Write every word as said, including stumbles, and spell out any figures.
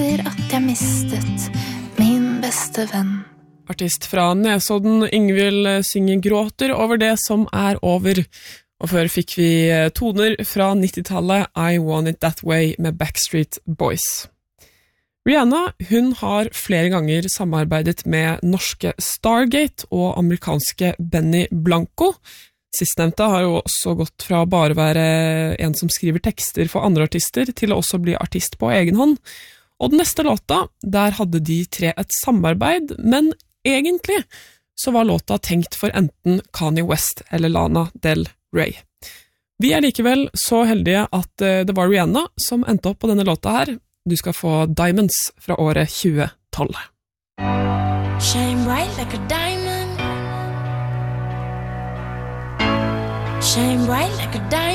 etter at jeg mistet min beste venn. Artist fra Nesodden, Ingvild, synger gråter over det som er over. Og før fikk vi toner fra nittitallet, I Want It That Way med Backstreet Boys. Rihanna, hun har flere ganger samarbeidet med norske Stargate og amerikanske Benny Blanco. Sistnevnte har jo også gått fra bare å være en som skriver tekster for andre artister, til å også bli artist på egen hånd. Og den neste låta, der hadde de tre et samarbeid, men egentlig så var låta tenkt for enten Kanye West eller Lana Del Rey. Vi er likevel så heldige at det var Rihanna som endte opp på denne låta her. Du skal få Diamonds fra året tjue tolv. Shine bright like a diamond. Shine bright like a diamond.